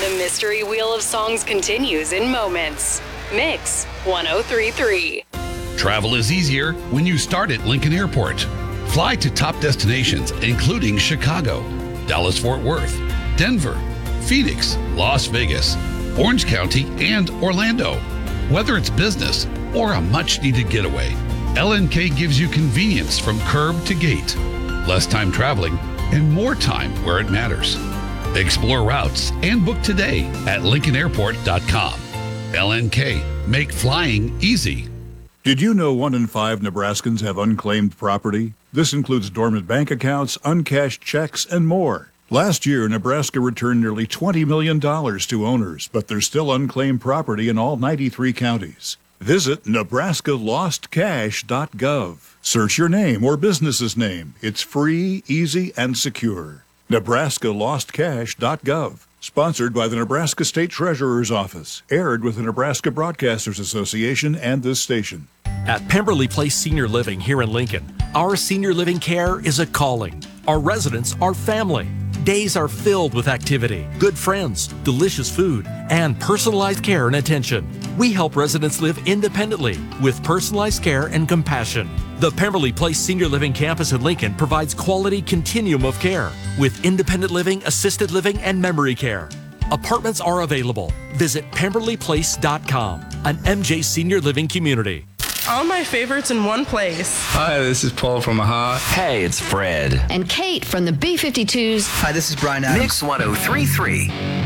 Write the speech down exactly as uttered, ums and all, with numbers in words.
The mystery wheel of songs continues in moments. Mix one oh three point three. Travel is easier when you start at Lincoln Airport. Fly to top destinations, including Chicago, Dallas-Fort Worth, Denver, Phoenix, Las Vegas, Orange County, and Orlando. Whether it's business or a much-needed getaway, L N K gives you convenience from curb to gate, less time traveling, and more time where it matters. Explore routes and book today at lincoln airport dot com. L N K, make flying easy. Did you know one in five Nebraskans have unclaimed property? This includes dormant bank accounts, uncashed checks, and more. Last year, Nebraska returned nearly twenty million dollars to owners, but there's still unclaimed property in all ninety-three counties. Visit nebraska lost cash dot gov. Search your name or business's name. It's free, easy, and secure. nebraska lost cash dot gov. Sponsored by the Nebraska State Treasurer's Office. Aired with the Nebraska Broadcasters Association and this station. At Pemberley Place Senior Living here in Lincoln, our senior living care is a calling. Our residents are family. Days are filled with activity, good friends, delicious food, and personalized care and attention. We help residents live independently with personalized care and compassion. The Pemberley Place Senior Living Campus in Lincoln provides quality continuum of care with independent living, assisted living, and memory care. Apartments are available. Visit pemberley place dot com, an M J Senior Living community. All my favorites in one place. Hi, this is Paul from AHA. Hey, it's Fred. And Kate from the B fifty-twos. Hi, this is Brian Adams. Mix one oh three point three.